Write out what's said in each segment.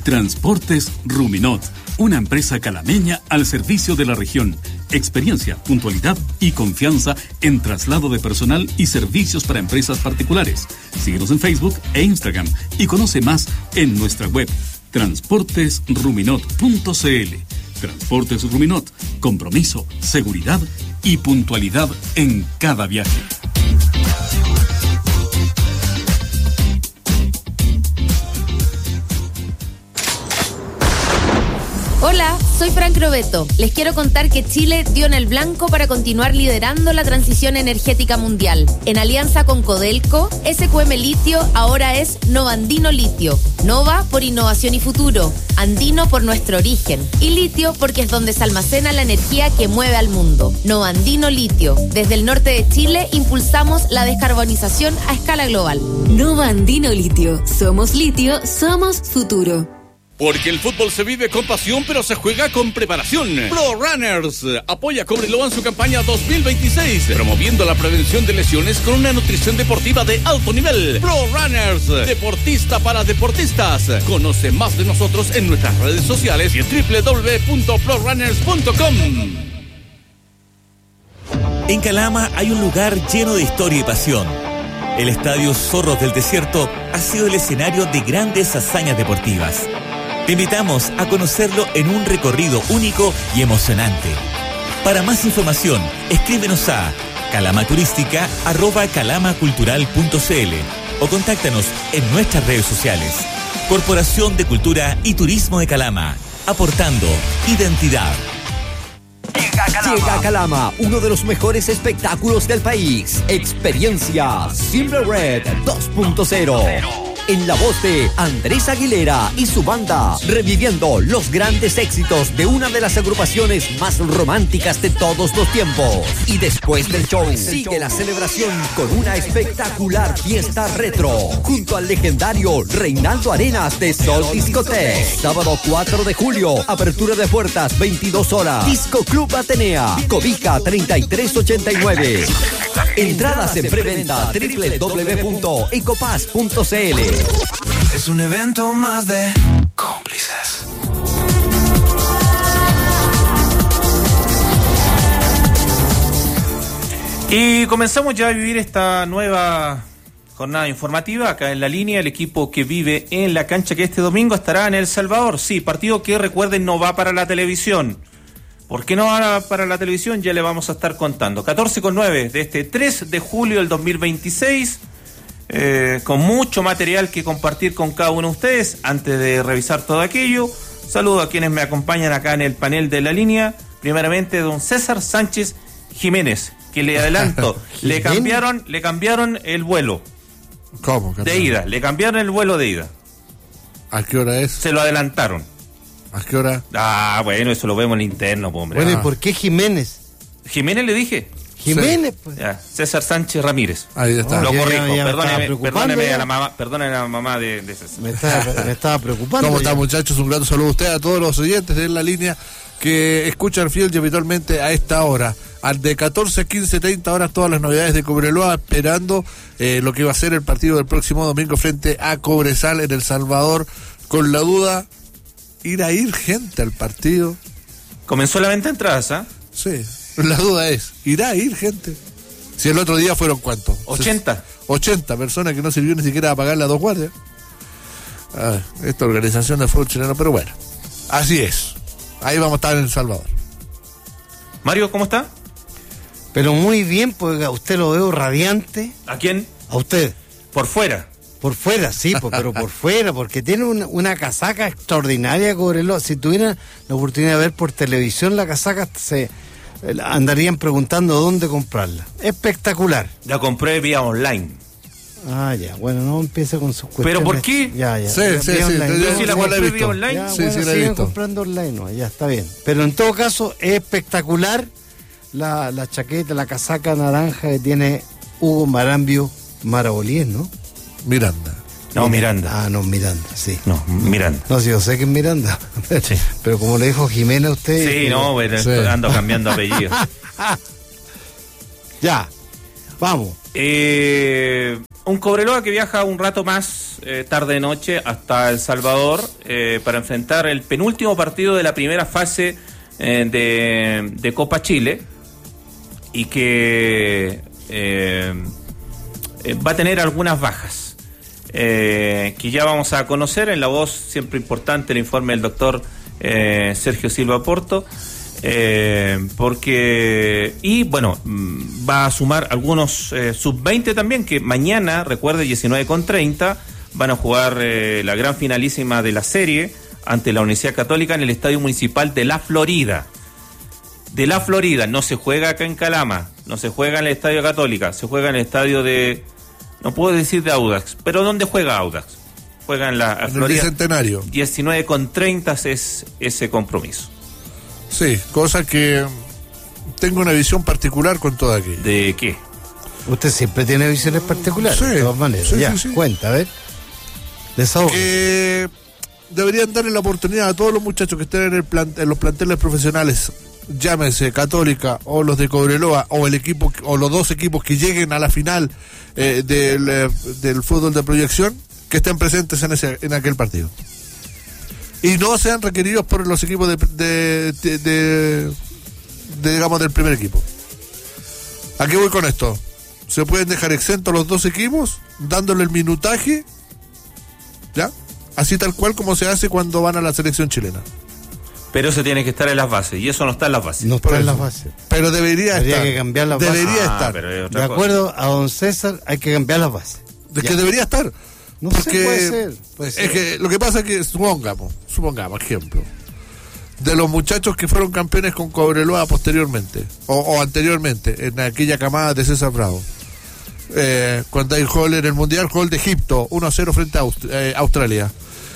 Transportes Ruminot, una empresa calameña al servicio de la región. Experiencia, puntualidad y confianza en traslado de personal y servicios para empresas particulares. Síguenos en Facebook e Instagram y conoce más en nuestra web transportesruminot.cl. Transportes Ruminot, compromiso, seguridad y puntualidad en cada viaje. Hola, soy Frank Robeto. Les quiero contar que Chile dio en el blanco para continuar liderando la transición energética mundial. En alianza con Codelco, SQM Litio ahora es Nova Andino Litio. Nova por innovación y futuro, Andino por nuestro origen y Litio porque es donde se almacena la energía que mueve al mundo. Nova Andino Litio. Desde el norte de Chile impulsamos la descarbonización a escala global. Nova Andino Litio. Somos litio, somos futuro. Porque el fútbol se vive con pasión, pero se juega con preparación. Pro Runners apoya a Cobreloa en su campaña 2026, promoviendo la prevención de lesiones con una nutrición deportiva de alto nivel. Pro Runners, deportista para deportistas. Conoce más de nosotros en nuestras redes sociales y en www.prorunners.com. En Calama hay un lugar lleno de historia y pasión. El Estadio Zorros del Desierto ha sido el escenario de grandes hazañas deportivas. Te invitamos a conocerlo en un recorrido único y emocionante. Para más información, escríbenos a calamaturística@calamacultural.cl o contáctanos en nuestras redes sociales. Corporación de Cultura y Turismo de Calama, aportando identidad. Llega a Calama, uno de los mejores espectáculos del país. Experiencia Silver Red 2.0. En la voz de Andrés Aguilera y su banda, reviviendo los grandes éxitos de una de las agrupaciones más románticas de todos los tiempos. Y después del show, sigue la celebración con una espectacular fiesta retro, junto al legendario Reinaldo Arenas de Sol Discoteque. Sábado 4 de julio, apertura de puertas 22 horas. Disco Club Atenea, Cobija 3389. Entradas en preventa www.ecopaz.cl. Es un evento más de cómplices. Y comenzamos ya a vivir esta nueva jornada informativa acá en La Línea. El equipo que vive en la cancha, que este domingo estará en El Salvador. Sí, partido que, recuerden, no va para la televisión. ¿Por qué no va para la televisión? Ya le vamos a estar contando. 14:09 de este 3 de julio del 2026. Con mucho material que compartir con cada uno de ustedes. Antes de revisar todo aquello, saludo a quienes me acompañan acá en el panel de La Línea. Primeramente, don César Sánchez Jiménez, que le adelanto, le cambiaron el vuelo. ¿Cómo? De ida, le cambiaron el vuelo de ida. ¿A qué hora es? Se lo adelantaron. ¿A qué hora? Ah, bueno, eso lo vemos en interno, hombre. Bueno, ¿y por qué Jiménez? Jiménez le dije. Jiménez, pues. Ya, César Sánchez Ramírez. Ahí está. Lo corrijo. Perdóneme a la mamá de César. Me estaba preocupando. ¿Cómo está, muchachos? Un gran saludo a usted, a todos los oyentes de La Línea que escuchan fiel y habitualmente a esta hora. Al de 14, 15, 30 horas, todas las novedades de Cobreloa, esperando lo que va a ser el partido del próximo domingo frente a Cobresal en El Salvador, con la duda, ir gente al partido. Comenzó la venta de entradas, ¿ah? Sí. La duda es, ¿irá a ir gente? Si el otro día fueron ¿cuánto? 80. 80 personas que no sirvió ni siquiera a pagar las 2 guardias. Esta organización del fútbol chileno, pero bueno, así es. Ahí vamos a estar en El Salvador. Mario, ¿cómo está? Pero muy bien, porque a usted lo veo radiante. ¿A quién? A usted. Por fuera. Por fuera, sí, pero por fuera, porque tiene una casaca extraordinaria, Cobreloa. Si tuvieran la oportunidad de ver por televisión la casaca, se andarían preguntando dónde comprarla. Espectacular. La compré vía online. Ah, ya, bueno, no empiece con sus cuestiones. ¿Pero por qué? Ya. Sí. Yo sí la compré vía online. Ya, sí, bueno, la he siguen visto. comprando online, no, ya está bien. Pero en todo caso, es espectacular la chaqueta, la casaca naranja que tiene Hugo Marambio Marabolíes, ¿no? Miranda. No, Miranda. Ah, no, Miranda, sí. No, Miranda. No, sí, yo sé que es Miranda. Sí. Pero como le dijo Jimena a usted... Sí, no, bueno, sí. ando cambiando apellido. Ya, vamos. Un Cobreloa que viaja un rato más, tarde-noche, hasta El Salvador, para enfrentar el penúltimo partido de la primera fase de Copa Chile, y que va a tener algunas bajas, que ya vamos a conocer en la voz siempre importante, el informe del doctor Sergio Silva Porto. Porque va a sumar algunos sub-20 también, que mañana, recuerde, 19:30 van a jugar la gran finalísima de la serie ante la Universidad Católica en el Estadio Municipal de La Florida. De La Florida, no se juega acá en Calama, no se juega en el Estadio Católica, se juega en el estadio de, no puedo decir de Audax, pero ¿dónde juega Audax? Juega en la Florida. El Bicentenario. 19:30 es ese compromiso. Sí, cosa que tengo una visión particular con todo aquello. ¿De qué? Usted siempre tiene visiones particulares, de todas maneras. Sí, ya, sí. cuenta, a ver. Desahogo. Que deberían darle la oportunidad a todos los muchachos que estén en los planteles profesionales, llámese Católica o los de Cobreloa o el equipo o los dos equipos que lleguen a la final del fútbol de proyección, que estén presentes en aquel partido. Y no sean requeridos por los equipos digamos, del primer equipo. ¿A qué voy con esto? Se pueden dejar exentos los dos equipos, dándole el minutaje, ¿ya? Así tal cual como se hace cuando van a la selección chilena. Pero eso tiene que estar en las bases, y eso no está en las bases. No está en las bases. Pero debería estar. Que cambiar las bases. Debería estar. De acuerdo a don César, hay que cambiar las bases. De que debería estar. No porque sé, puede ser. Es que lo que pasa es que, supongamos, ejemplo, de los muchachos que fueron campeones con Cobreloa posteriormente, o anteriormente, en aquella camada de César Bravo, cuando hay gol en el Mundial, gol de Egipto, 1-0 frente a Australia.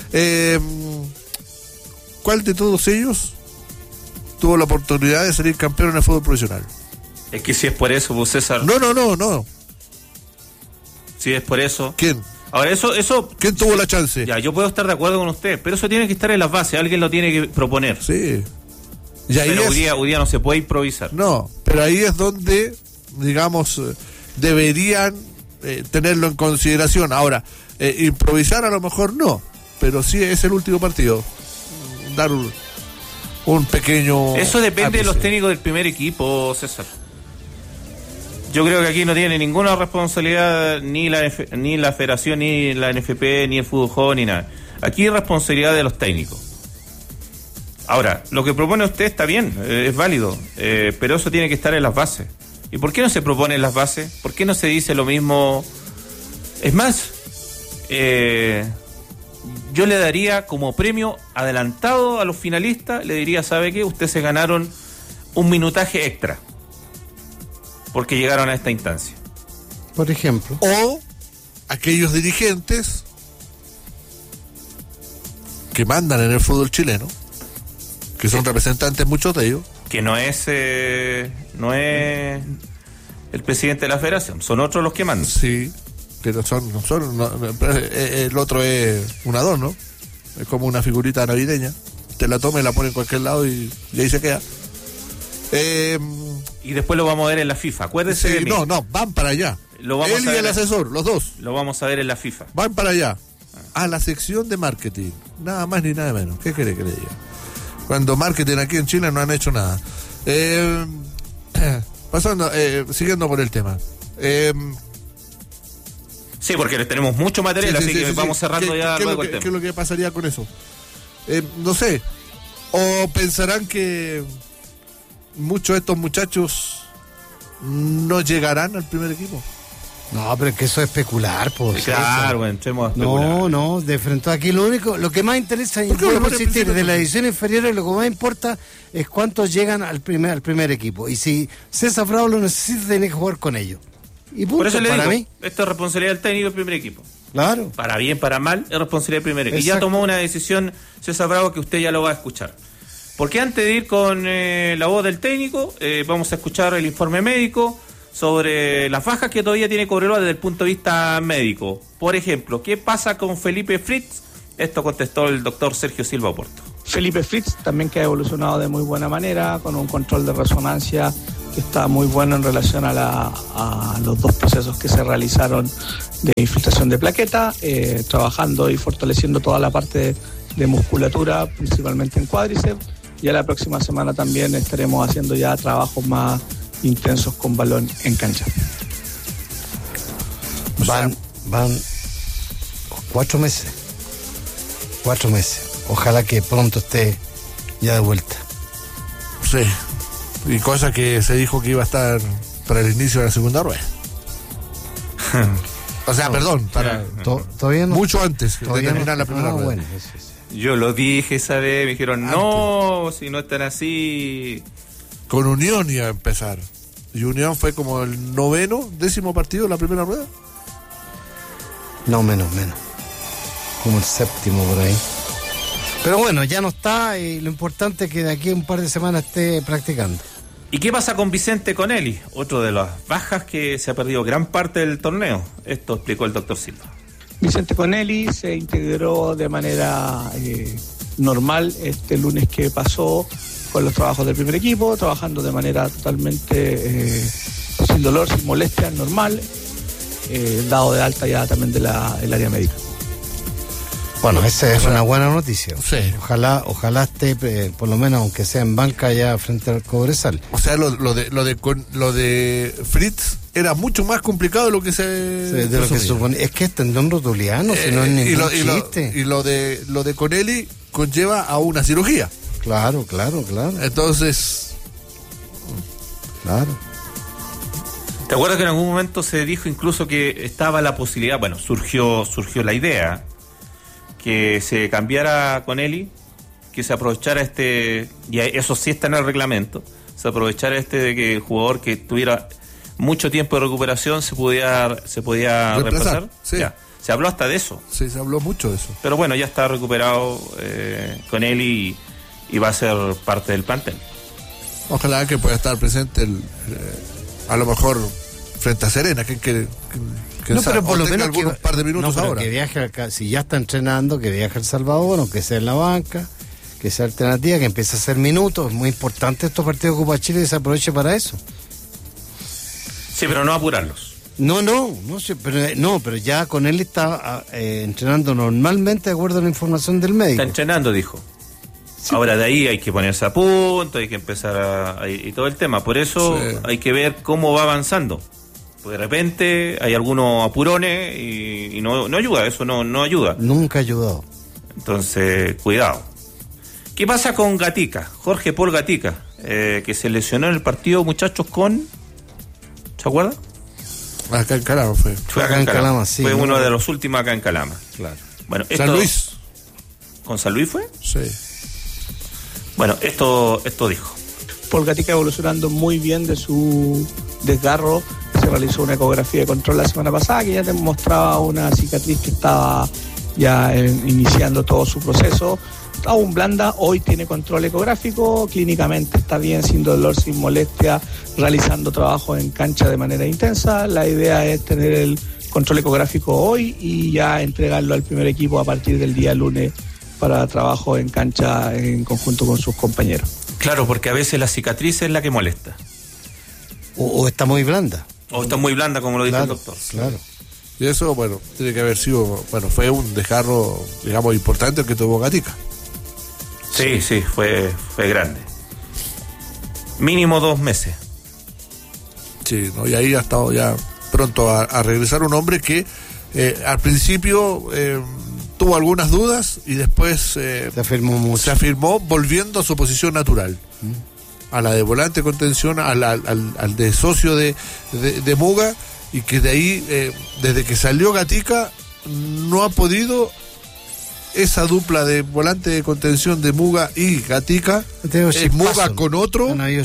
¿Cuál de todos ellos tuvo la oportunidad de salir campeón en el fútbol profesional? Es que si es por eso, pues César. No. Si es por eso. ¿Quién? Ahora, eso. ¿Quién tuvo la chance? Ya, yo puedo estar de acuerdo con usted, pero eso tiene que estar en las bases, alguien lo tiene que proponer. Sí. Y ahí pero hoy día no se puede improvisar. No, pero ahí es donde, digamos, deberían tenerlo en consideración. Ahora, improvisar a lo mejor no, pero sí es el último partido. Dar un pequeño... Eso depende ápice de los técnicos del primer equipo, César. Yo creo que aquí no tiene ninguna responsabilidad ni la federación, ni la NFP, ni el fútbol joven, ni nada. Aquí hay responsabilidad de los técnicos. Ahora, lo que propone usted está bien, es válido, pero eso tiene que estar en las bases. ¿Y por qué no se propone en las bases? ¿Por qué no se dice lo mismo? Es más, yo le daría como premio adelantado a los finalistas, le diría, ¿sabe qué? Ustedes se ganaron un minutaje extra porque llegaron a esta instancia. Por ejemplo. O aquellos dirigentes que mandan en el fútbol chileno, que son representantes muchos de ellos. Que no es el presidente de la federación, son otros los que mandan. Sí, pero el otro es un adorno, es como una figurita navideña. Te la toma y la pone en cualquier lado y ahí se queda. Y después lo vamos a ver en la FIFA, acuérdese de mí. No, van para allá. Él y el asesor, los dos. Lo vamos a ver en la FIFA. Van para allá, a la sección de marketing, nada más ni nada menos. ¿Qué quiere que le diga? Cuando marketing aquí en Chile no han hecho nada. Siguiendo por el tema. Sí, porque tenemos mucho material, así que vamos cerrando ya luego el tema. ¿Qué es lo que pasaría con eso? No sé. ¿O pensarán que muchos de estos muchachos no llegarán al primer equipo? No, pero es que eso es especular, pues. Claro, bueno, entremos a especular. No, de frente aquí lo que más interesa de la edición inferior, lo que más importa es cuántos llegan al primer equipo. Y si César Bravo lo necesita, tiene que jugar con ellos. Y punto. Por eso le para digo, mí. esto es responsabilidad del técnico del primer equipo. Claro. Para bien, para mal, es responsabilidad del primer equipo. Exacto. Y ya tomó una decisión César Bravo que usted ya lo va a escuchar. Porque antes de ir con la voz del técnico, vamos a escuchar el informe médico sobre las bajas que todavía tiene Cobreloa desde el punto de vista médico. Por ejemplo, ¿qué pasa con Felipe Fritz? Esto contestó el doctor Sergio Silva Oporto. Felipe Fritz también que ha evolucionado de muy buena manera, con un control de resonancia que está muy bueno en relación a los dos procesos que se realizaron de infiltración de plaqueta, trabajando y fortaleciendo toda la parte de musculatura, principalmente en cuádriceps. Ya la próxima semana también estaremos haciendo ya trabajos más intensos con balón en cancha. Van 4 meses. 4 meses. Ojalá que pronto esté ya de vuelta. Sí. Y cosa que se dijo que iba a estar para el inicio de la segunda rueda. O sea, perdón, para todavía no, mucho antes de terminar la primera rueda. Bueno, sí. Yo lo dije esa vez, me dijeron, no, si no están así. Con Unión iba a empezar. Y Unión fue como el 9º, 10º partido de la primera rueda. No, menos. Como el 7º por ahí. Pero bueno, ya no está y lo importante es que de aquí a un par de semanas esté practicando. ¿Y qué pasa con Vicente Conelli? Otro de las bajas que se ha perdido gran parte del torneo. Esto explicó el doctor Silva. Vicente Conelli se integró de manera normal este lunes que pasó con los trabajos del primer equipo, trabajando de manera totalmente sin dolor, sin molestias, normal, dado de alta ya también del área médica. Bueno, esa es una buena noticia. Sí. Ojalá esté, por lo menos, aunque sea en banca, ya frente al Cobresal. O sea, lo de Fritz era mucho más complicado de lo que se supone. Es que es tendón rotuliano, si no es ningún chiste. Y lo de Conelli conlleva a una cirugía. Claro. Entonces... Claro. ¿Te acuerdas que en algún momento se dijo incluso que estaba la posibilidad, bueno, surgió la idea, que se cambiara Conelli, que se aprovechara y eso sí está en el reglamento, se aprovechara de que el jugador que tuviera mucho tiempo de recuperación se podía reemplazar? Sí. Ya. Se habló hasta de eso. Sí, se habló mucho de eso. Pero bueno, ya está recuperado Conelli y va a ser parte del plantel. Ojalá que pueda estar presente a lo mejor frente a Serena, que no, pero por lo menos algunos par de minutos ahora. Que viaje si ya está entrenando, que viaje a El Salvador, aunque sea en la banca, que sea alternativa, que empiece a hacer minutos. Es muy importante estos partidos de Copa Chile y se aproveche para eso. Sí, pero no apurarlos. Pero ya con él está entrenando normalmente de acuerdo a la información del médico. Está entrenando, dijo. Sí. Ahora de ahí hay que ponerse a punto, hay que empezar y todo el tema. Por eso hay que ver cómo va avanzando. Pues de repente hay algunos apurones y no ayuda, eso no ayuda. Nunca ha ayudado. Entonces, cuidado. ¿Qué pasa con Gatica? Jorge Paul Gatica, que se lesionó en el partido, muchachos, ¿se acuerdan? Acá en Calama fue. Fue acá en Calama, sí. Fue uno de los últimos acá en Calama. Claro. Bueno, San Luis. ¿Con San Luis fue? Sí. Bueno, esto dijo. Paul Gatica evolucionando muy bien de su desgarro. Se realizó una ecografía de control la semana pasada que ya te mostraba una cicatriz que estaba ya iniciando todo su proceso. Aún blanda, hoy tiene control ecográfico, clínicamente está bien, sin dolor, sin molestia, realizando trabajo en cancha de manera intensa. La idea es tener el control ecográfico hoy y ya entregarlo al primer equipo a partir del día lunes para trabajo en cancha en conjunto con sus compañeros. Claro, porque a veces la cicatriz es la que molesta. O está muy blanda. O está muy blanda, como lo dijo el doctor. Claro. Y eso, bueno, tiene que haber sido, fue un desgarro, digamos, importante el que tuvo Gatica. Sí, fue grande. Mínimo 2 meses. Sí, ¿no? Y ahí ha estado ya pronto a regresar un hombre que al principio tuvo algunas dudas y después se afirmó volviendo a su posición natural. A la de volante contención, al de socio de Muga, y que de ahí, desde que salió Gatica, no ha podido esa dupla de volante de contención de Muga y Gatica, Muga con otro, no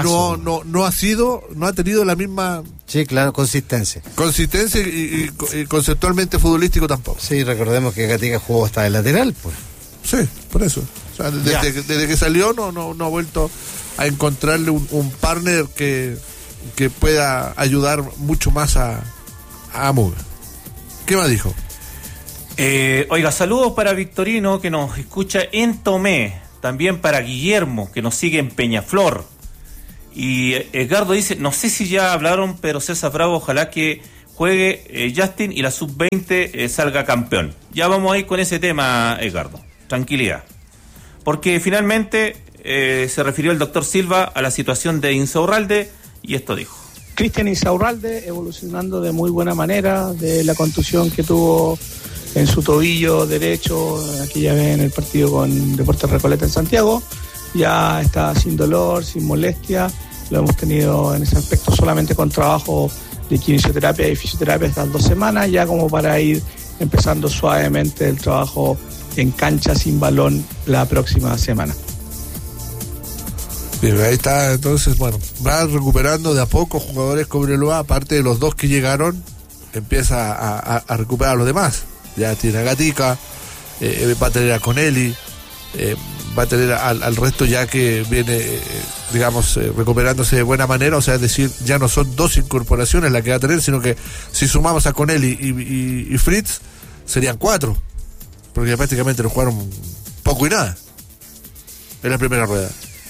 ha tenido la misma consistencia y conceptualmente futbolístico tampoco. Sí, recordemos que Gatica jugó hasta de lateral, pues. Sí, por eso. O sea, desde que salió no ha vuelto a encontrarle un partner que pueda ayudar mucho más a Muga. ¿Qué más dijo? Oiga, saludos para Victorino, que nos escucha en Tomé, también para Guillermo, que nos sigue en Peñaflor, Y Edgardo dice, no sé si ya hablaron, pero César Bravo, ojalá que juegue Justin y la sub-20 salga campeón. Ya vamos a ir con ese tema, Edgardo. Tranquilidad. Porque finalmente se refirió el doctor Silva a la situación de Insaurralde y esto dijo. Cristian Insaurralde evolucionando de muy buena manera de la contusión que tuvo en su tobillo derecho aquella vez en el partido con Deportes Recoleta en Santiago. Ya está sin dolor, sin molestia. Lo hemos tenido en ese aspecto solamente con trabajo de kinesioterapia y fisioterapia estas 2 semanas, ya como para ir empezando suavemente el trabajo en cancha sin balón la próxima semana. Bien, ahí está, entonces, bueno, va recuperando de a poco jugadores Cobreloa, aparte de los 2 que llegaron, empieza a recuperar a los demás. Ya tiene a Gatica, va a tener a Conelli, va a tener al resto ya que viene, digamos, recuperándose de buena manera, o sea, es decir, ya no son 2 incorporaciones las que va a tener, sino que si sumamos a Conelli y Fritz, serían 4, porque prácticamente lo jugaron poco y nada en la primera rueda.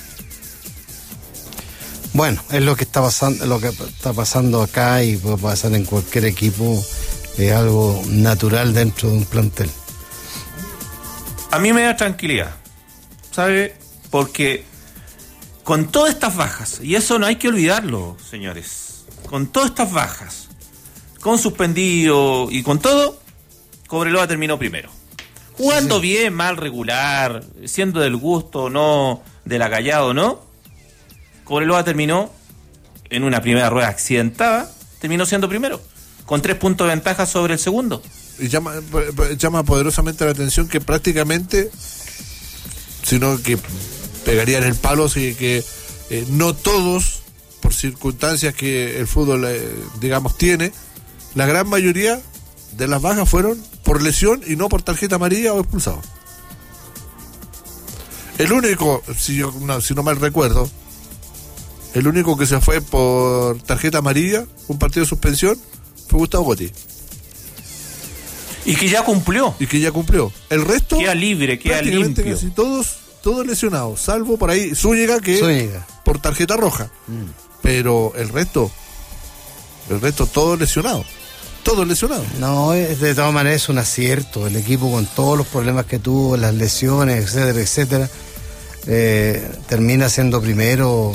Bueno, es lo que está pasando acá y puede pasar en cualquier equipo, es algo natural dentro de un plantel. A mí me da tranquilidad, ¿sabe? Porque con todas estas bajas, y eso no hay que olvidarlo, señores, con todas estas bajas, con suspendido y con todo, Cobreloa terminó primero. Jugando bien, mal, regular, siendo del gusto o no, del agallado, ¿no? Cobreloa terminó en una primera rueda accidentada, terminó siendo primero, con 3 puntos de ventaja sobre el segundo. Y llama poderosamente la atención que prácticamente, sino que pegarían el palo, si que no todos, por circunstancias que el fútbol, digamos, tiene, la gran mayoría de las bajas fueron por lesión y no por tarjeta amarilla o expulsado. El único, si no mal recuerdo, el único que se fue por tarjeta amarilla, un partido de suspensión, fue Gustavo Gotti. Y que ya cumplió. El resto queda libre, queda limpio. Casi todos lesionados, salvo por ahí Zúñiga, por tarjeta roja. Pero el resto todos lesionados. No, de todas maneras es un acierto. El equipo, con todos los problemas que tuvo, las lesiones, etcétera, termina siendo primero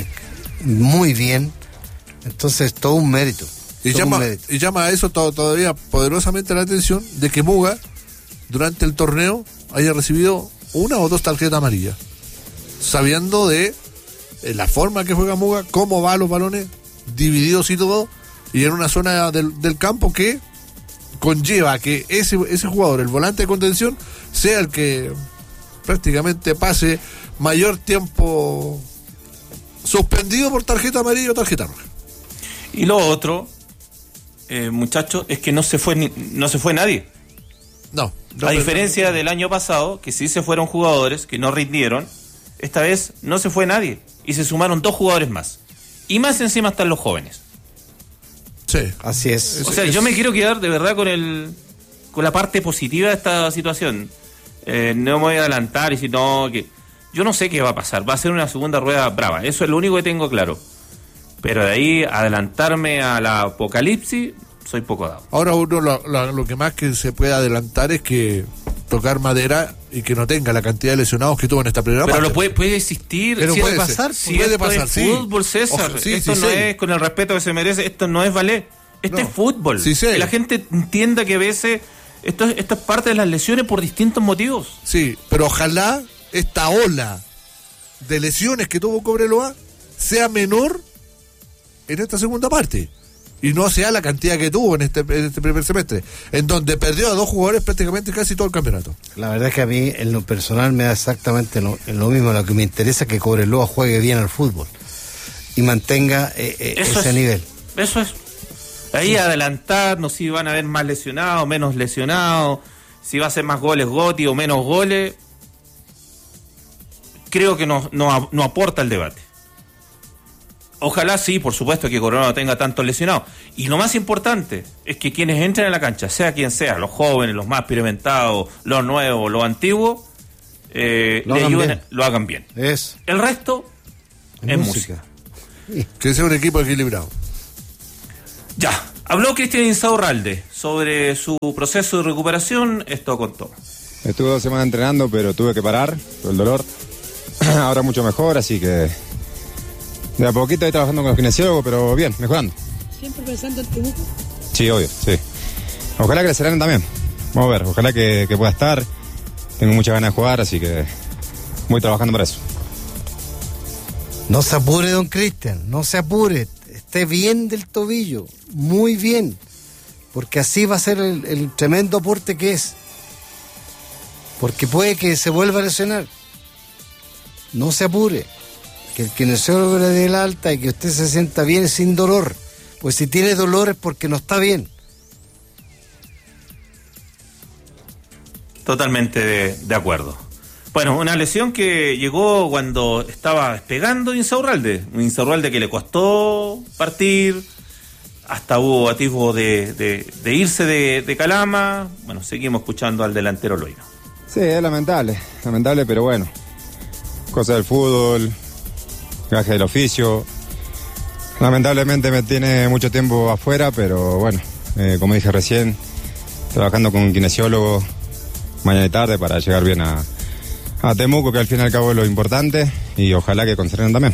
muy bien. Entonces, todo un mérito. Y llama a eso todavía poderosamente la atención de que Muga durante el torneo haya recibido 1 o 2 tarjetas amarillas, sabiendo de la forma que juega Muga, cómo va los balones divididos y todo, y en una zona del campo que conlleva que ese jugador, el volante de contención, sea el que prácticamente pase mayor tiempo suspendido por tarjeta amarilla o tarjeta roja. Y lo otro, muchachos, es que no se fue nadie. No, a diferencia del año pasado, que sí se fueron jugadores que no rindieron, esta vez no se fue nadie y se sumaron 2 jugadores más. Y más encima están los jóvenes. Sí, así es. O sea, yo me quiero quedar de verdad con la parte positiva de esta situación. No me voy a adelantar y si no, que yo no sé qué va a pasar. Va a ser una segunda rueda brava. Eso es lo único que tengo claro. Pero de ahí adelantarme a la apocalipsis, soy poco dado. Ahora uno lo que más que se puede adelantar es que tocar madera y que no tenga la cantidad de lesionados que tuvo en esta primera parte. Pero puede existir. Pero puede pasar. Si puede pasar, es fútbol, César. Esto no es, con el respeto que se merece, esto no es ballet. Esto es fútbol. Que la gente entienda que a veces esto es parte de las lesiones por distintos motivos. Sí, pero ojalá esta ola de lesiones que tuvo Cobreloa sea menor en esta segunda parte y no sea la cantidad que tuvo en este primer semestre, en donde perdió a 2 jugadores prácticamente casi todo el campeonato. La verdad es que a mí en lo personal me da exactamente lo mismo. Lo que me interesa es que Cobreloa juegue bien al fútbol y mantenga ese nivel. Eso es. Ahí adelantarnos si van a haber más lesionados, menos lesionados, si va a ser más goles Gotti o menos goles, creo que no aporta el debate. Ojalá sí, por supuesto, que Cobreloa no tenga tantos lesionados. Y lo más importante es que quienes entren a la cancha, sea quien sea, los jóvenes, los más experimentados, los nuevos, los antiguos, lo hagan bien. Es. El resto es música. Que sea un equipo equilibrado. Ya, habló Cristian Insaurralde sobre su proceso de recuperación. Esto contó. Estuve 2 semanas entrenando, pero tuve que parar por el dolor. Ahora mucho mejor, así que de a poquito estoy trabajando con el kinesiólogo, pero bien, mejorando. ¿Siempre pensando en Temuco? Sí, obvio, sí. Ojalá que le Serena también. Vamos a ver, ojalá que pueda estar. Tengo muchas ganas de jugar, así que voy trabajando para eso. No se apure, don Cristian, no se apure. Esté bien del tobillo, muy bien. Porque así va a ser el tremendo aporte que es. Porque puede que se vuelva a lesionar. No se apure. Que el kinesiólogo le dé el alta y que usted se sienta bien sin dolor. Pues si tiene dolor es porque no está bien. Totalmente de acuerdo. Bueno, una lesión que llegó cuando estaba despegando Insaurralde. Un Insaurralde que le costó partir. Hasta hubo atisbo de irse de Calama. Bueno, seguimos escuchando al delantero Loino. Sí, es lamentable, pero bueno. Cosa del fútbol, gaje del oficio. Lamentablemente me tiene mucho tiempo afuera, pero bueno, como dije recién, trabajando con un kinesiólogo mañana y tarde para llegar bien a Temuco, que al fin y al cabo es lo importante, y ojalá que con Serena también.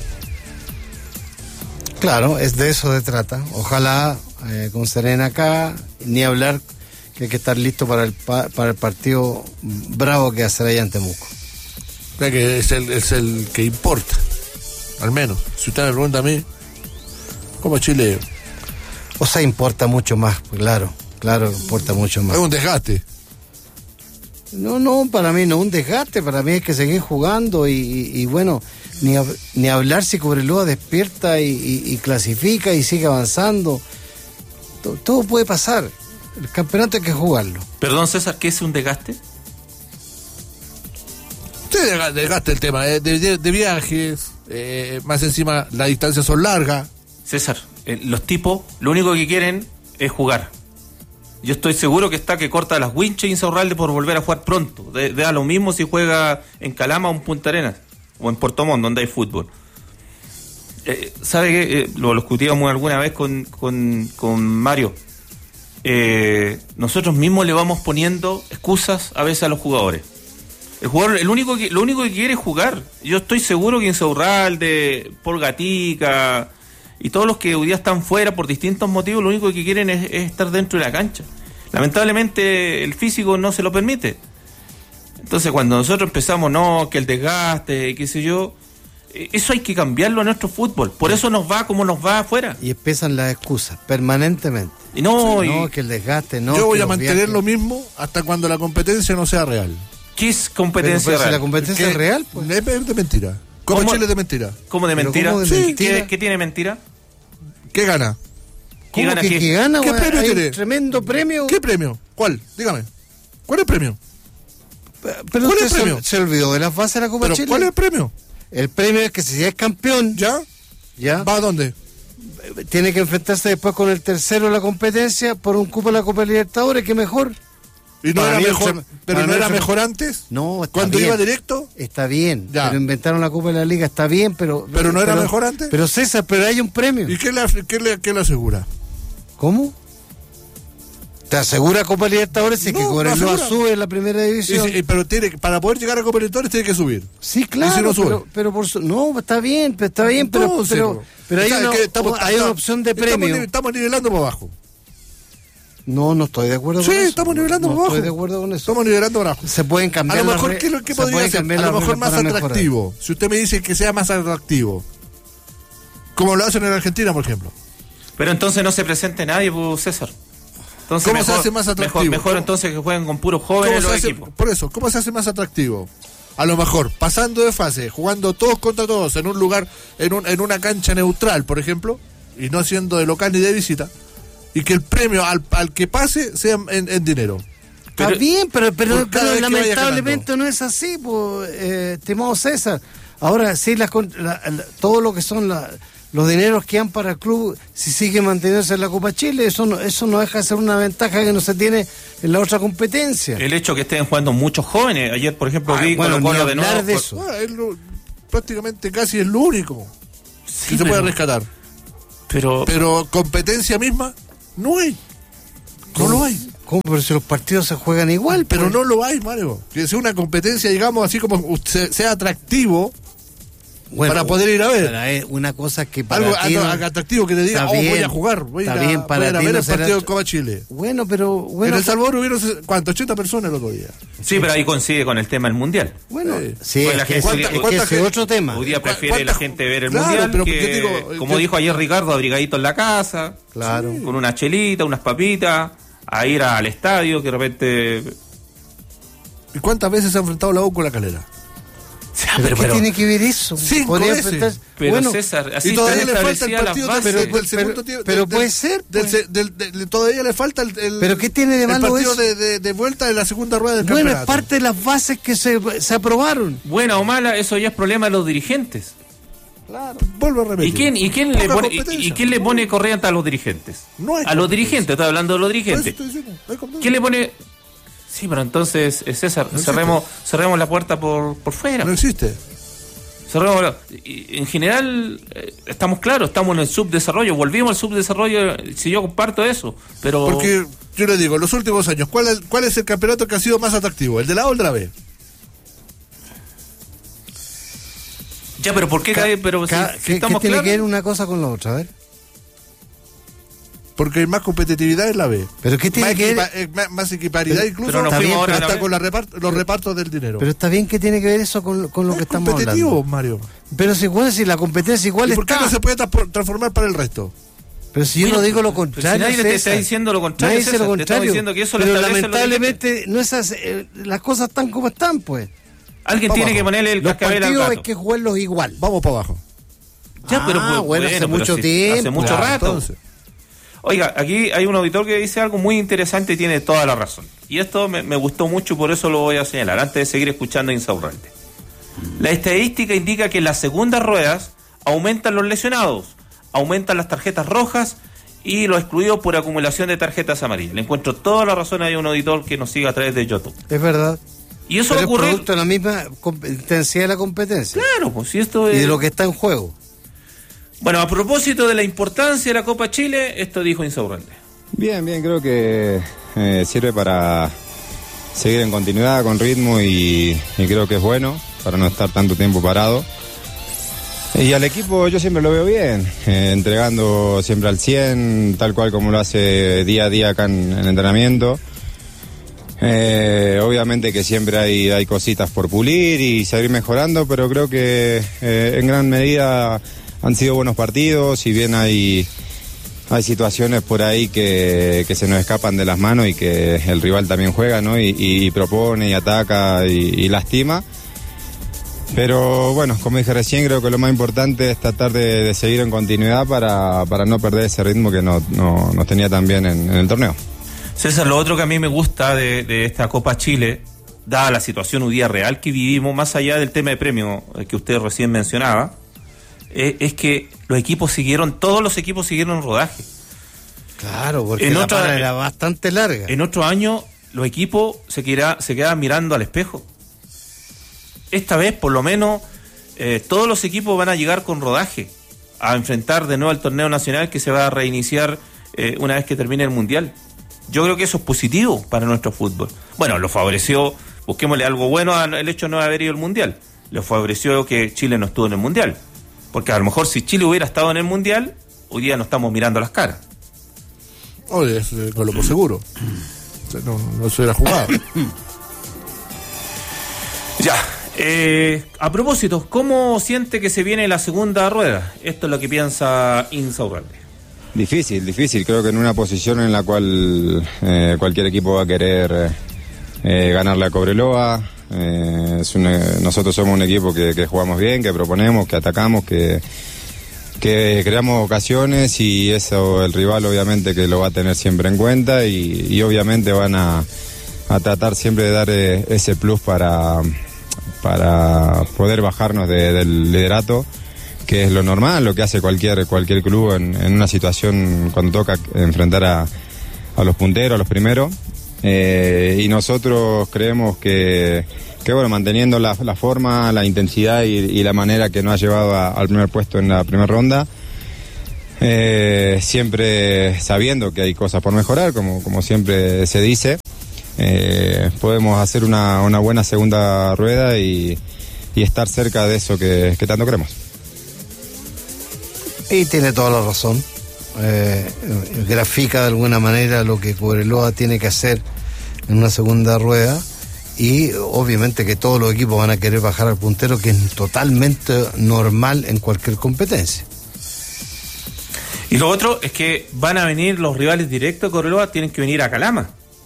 Claro, es de eso se trata. Ojalá con Serena acá, ni hablar que hay que estar listo para el partido bravo que hacer allá en Temuco. Que es el que importa, al menos. Si usted me pregunta a mí, como Chile. O sea, importa mucho más, claro, importa mucho más. Es un desgaste. No, para mí no un desgaste, para mí hay que seguir jugando y bueno, ni hablar si Cobreloa despierta y clasifica y sigue avanzando. Todo puede pasar. El campeonato hay que jugarlo. Perdón, César, ¿qué es un desgaste? Usted desgaste el tema de viajes, más encima las distancias son largas. César, los tipos lo único que quieren es jugar. Yo estoy seguro que corta las winchas Insaurralde por volver a jugar pronto. Da lo mismo si juega en Calama o en Punta Arenas o en Puerto Montt, donde hay fútbol. ¿Sabe qué? Lo discutíamos alguna vez con Mario. Nosotros mismos le vamos poniendo excusas a veces a los jugadores. El jugador, lo único que quiere es jugar. Yo estoy seguro que Insaurralde, Paul Gatica y todos los que hoy día están fuera por distintos motivos, lo único que quieren es estar dentro de la cancha. Lamentablemente el físico no se lo permite. Entonces cuando nosotros empezamos, que el desgaste, qué sé yo, eso hay que cambiarlo a nuestro fútbol. Por eso nos va como nos va afuera. Y empiezan las excusas permanentemente. Que el desgaste, Yo voy a mantener lo mismo hasta cuando la competencia no sea real. ¿Qué es competencia real? Si la competencia es real, pues. Es de mentira. ¿Cómo Chile es de mentira? ¿Cómo de mentira? ¿Cómo de mentira? ¿Qué tiene mentira? ¿Qué gana? ¿Qué gana? ¿Qué premio tiene? Tremendo premio. ¿Qué premio? ¿Cuál? Dígame. ¿Cuál es el premio? Pero ¿Cuál usted es el premio? se olvidó de la fase de la Copa Chile. ¿Cuál es el premio? El premio es que si es campeón, ¿Ya? ¿Va a dónde? Tiene que enfrentarse después con el tercero de la competencia por un cupo de la Copa Libertadores, que mejor. ¿Y no era mejor? ¿Pero no era mejor antes? No, está ¿Cuando bien. Iba directo? Está bien, pero inventaron la Copa de la Liga, está bien, pero no era mejor antes. Pero César, pero hay un premio. ¿Y qué le asegura? ¿Cómo? ¿Te asegura Copa Libertadores si que Cobreloa sube en la primera división? Pero para poder llegar a Copa Libertadores tiene que subir. Sí, claro, si no sube. pero está bien, pero hay una opción de premio. Estamos nivelando por abajo. No estoy de acuerdo con eso. Sí, estamos nivelando por abajo. Estoy de acuerdo con eso. Estamos nivelando por abajo. Se pueden cambiar. A lo mejor, ¿qué podría ser? A lo mejor más atractivo. Mejorar. Si usted me dice que sea más atractivo. Como lo hacen en Argentina, por ejemplo. Pero entonces no se presente nadie, César. Entonces ¿Cómo se hace más atractivo? Mejor entonces que jueguen con puros jóvenes los equipos. Por eso, ¿cómo se hace más atractivo? A lo mejor, pasando de fase, jugando todos contra todos en un lugar, en una cancha neutral, por ejemplo, y no siendo de local ni de visita, y que el premio al que pase sea en dinero. Está bien, pero lamentablemente no es así, estimado César. Ahora sí, todo lo que son los dineros que dan para el club, si sigue manteniéndose en la Copa Chile, eso no deja de ser una ventaja que no se tiene en la otra competencia. El hecho que estén jugando muchos jóvenes, ayer por ejemplo vi Colo-Colo de nuevo. De eso. Prácticamente casi es lo único. que se pueda rescatar. Pero competencia misma, no hay. No lo hay. ¿Cómo? Pero si los partidos se juegan igual. Pero no lo hay, Mario. Que sea una competencia, digamos, así como sea atractivo. Bueno, para poder ir a ver. Una cosa que para algo ti atractivo que te diga, voy a jugar, voy a ir a ver el partido de Copa Chile. Bueno, pero... en El Salvador hubieron, ¿cuánto? 80 personas el otro día. Sí, pero ahí coincide con el tema del Mundial. Bueno, sí, es que es otro tema. Hoy día prefiere la gente ver el Mundial pero que, digo, como dijo ayer Ricardo, abrigadito en la casa, claro, con una chelita, unas papitas, a ir al estadio, que de repente... ¿Y cuántas veces se ha enfrentado la U con la Calera? ¿Pero qué tiene que ver eso? 5 veces. Pero bueno, César, así y todavía le falta el partido del segundo tiempo. Pero puede ser. Todavía le falta el ¿pero qué tiene de malo partido de vuelta de la segunda rueda del campeonato? Bueno, es parte de las bases que se aprobaron. Buena o mala, eso ya es problema de los dirigentes. Claro. Vuelvo a repetir. ¿Y quién le pone corriente a los dirigentes? No hay a los dirigentes, estoy hablando de los dirigentes. ¿Quién le pone...? Sí, pero entonces, César, no cerremos la puerta por fuera. No existe. Cerremos. En general, estamos claros, estamos en el subdesarrollo. Volvimos al subdesarrollo, si yo comparto eso. Pero porque yo le digo, en los últimos años, ¿cuál es el campeonato que ha sido más atractivo? ¿El de la A o el de la B? Ya, pero ¿por qué? ¿Qué tiene que ver una cosa con la otra? A ver. Porque hay más competitividad en la B. ¿Pero qué tiene que ver? Más equiparidad incluso, pero hasta con los repartos del dinero. Pero está bien que tiene que ver eso con lo que estamos hablando. Es competitivo, Mario. Pero si la competencia igual está. ¿Y por qué no se puede transformar para el resto? Pero si yo no digo lo contrario. Si nadie te está diciendo lo contrario, nadie dice lo contrario. Te diciendo que eso pero lamentablemente no esas, las cosas están como están, pues. Alguien tiene que ponerle el cascabel al gato. Los partidos hay que jugarlos igual. Vamos para abajo. Ya, pero hace mucho tiempo. Hace mucho rato. Entonces. Oiga, aquí hay un auditor que dice algo muy interesante y tiene toda la razón. Y esto me gustó mucho y por eso lo voy a señalar, antes de seguir escuchando a Insaurralde. La estadística indica que en las segundas ruedas aumentan los lesionados, aumentan las tarjetas rojas y los excluidos por acumulación de tarjetas amarillas. Le encuentro toda la razón a un auditor que nos siga a través de YouTube. Es verdad. Y eso va a ocurrir... es producto de la misma intensidad de la competencia. Claro, pues si esto es... Y de lo que está en juego. Bueno, a propósito de la importancia de la Copa Chile, esto dijo Insaurralde. Bien, creo que sirve para seguir en continuidad, con ritmo y creo que es bueno para no estar tanto tiempo parado. Y al equipo yo siempre lo veo bien, entregando siempre al 100, tal cual como lo hace día a día acá en entrenamiento. Obviamente que siempre hay cositas por pulir y seguir mejorando, pero creo que en gran medida han sido buenos partidos, si bien hay situaciones por ahí que se nos escapan de las manos y que el rival también juega, ¿no? Y propone y ataca y lastima. Pero bueno, como dije recién, creo que lo más importante es tratar de seguir en continuidad para no perder ese ritmo que nos tenía también en el torneo. César, lo otro que a mí me gusta de esta Copa Chile, dada la situación hoy día real que vivimos, más allá del tema de premio que usted recién mencionaba, es que todos los equipos siguieron el rodaje. Claro, porque la para era bastante larga. En otro año los equipos se quedaban mirando al espejo. Esta vez, por lo menos, todos los equipos van a llegar con rodaje a enfrentar de nuevo al torneo nacional que se va a reiniciar una vez que termine el Mundial. Yo creo que eso es positivo para nuestro fútbol. Bueno, lo favoreció, busquémosle algo bueno al hecho de no haber ido al Mundial. Lo favoreció que Chile no estuvo en el Mundial. Porque a lo mejor si Chile hubiera estado en el Mundial, hoy día no estamos mirando las caras. Oye, con lo por seguro. No se hubiera jugado. Ya. A propósito, ¿cómo siente que se viene la segunda rueda? Esto es lo que piensa Insaurralde. Difícil. Creo que en una posición en la cual cualquier equipo va a querer ganarle a Cobreloa. Nosotros somos un equipo que jugamos bien, que proponemos, que atacamos, que creamos ocasiones y eso el rival obviamente que lo va a tener siempre en cuenta y obviamente van a tratar siempre de dar ese plus para poder bajarnos del liderato, que es lo normal, lo que hace cualquier club en una situación cuando toca enfrentar a los punteros, a los primeros. Y nosotros creemos que bueno, manteniendo la forma, la intensidad y la manera que nos ha llevado al primer puesto en la primera ronda, siempre sabiendo que hay cosas por mejorar, como siempre se dice, podemos hacer una buena segunda rueda y estar cerca de eso que tanto queremos. Y tiene toda la razón. Grafica de alguna manera lo que Cobreloa tiene que hacer en una segunda rueda, y obviamente que todos los equipos van a querer bajar al puntero, que es totalmente normal en cualquier competencia. Y lo otro es que van a venir los rivales directos de Cobreloa, tienen que venir a Calama.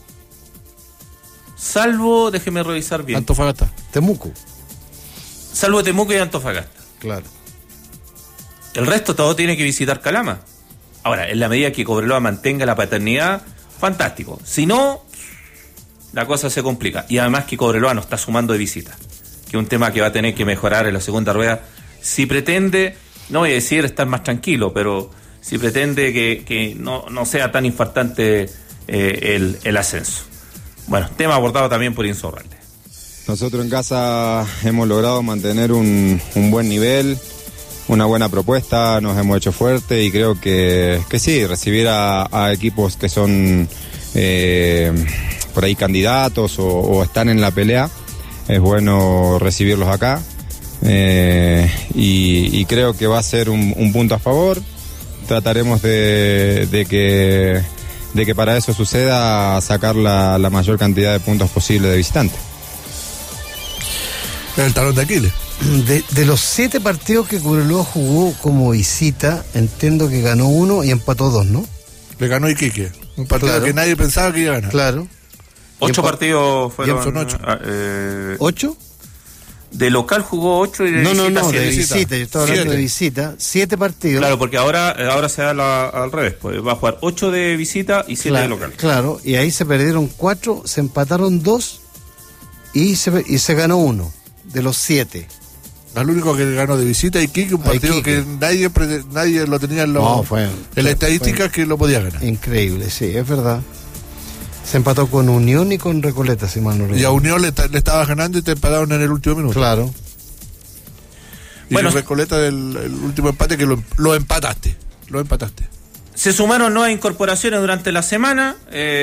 Salvo, déjeme revisar bien, Antofagasta, Temuco. Salvo Temuco y Antofagasta. Claro. El resto todo tiene que visitar Calama. Ahora, en la medida que Cobreloa mantenga la paternidad, fantástico. Si no, la cosa se complica. Y además que Cobreloa no está sumando de visita, que es un tema que va a tener que mejorar en la segunda rueda. Si pretende, no voy a decir estar más tranquilo, pero si pretende que no sea tan infartante el ascenso. Bueno, tema abordado también por Insaurralde. Nosotros en casa hemos logrado mantener un buen nivel, una buena propuesta, nos hemos hecho fuerte y creo que sí, recibir a equipos que son por ahí candidatos o están en la pelea, es bueno recibirlos acá, y creo que va a ser un punto a favor. Trataremos de que para eso suceda, sacar la mayor cantidad de puntos posible de visitante. El talón de Aquiles. De los 7 partidos que Cobreloa jugó como visita, entiendo que ganó 1 y empató 2, ¿no? Le ganó Iquique, un partido Claro. que nadie pensaba que iba a ganar. Claro. 8 partidos fueron. Son 8. ¿8? De local jugó 8 y de visita No, 7. de visita, yo estaba hablando de visita, 7 partidos. Claro, porque ahora se da al revés, pues va a jugar 8 de visita y 7 de local. Claro, y ahí se perdieron 4, se empataron 2 y se ganó 1 de los 7. Al único que ganó de visita Iquique, un partido que nadie lo tenía en la estadística que lo podía ganar. Increíble, sí, es verdad. Se empató con Unión y con Recoleta, si mal no recuerdo. Y a Unión le estaba ganando y te empataron en el último minuto. Claro. Y bueno, Recoleta el último empate que lo empataste. Se sumaron nuevas incorporaciones durante la semana.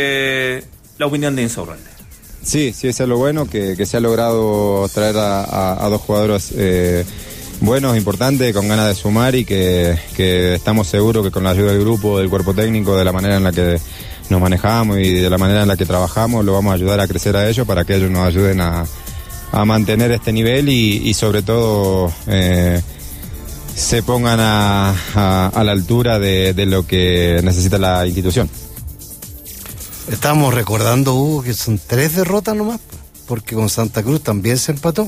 La opinión de Insaurralde. Sí, eso es lo bueno, que se ha logrado traer a 2 jugadores buenos, importantes, con ganas de sumar, y que estamos seguros que con la ayuda del grupo, del cuerpo técnico, de la manera en la que nos manejamos y de la manera en la que trabajamos, lo vamos a ayudar a crecer a ellos, para que ellos nos ayuden a mantener este nivel y sobre todo se pongan a la altura de lo que necesita la institución. Estábamos recordando, Hugo, que son 3 derrotas nomás, porque con Santa Cruz también se empató.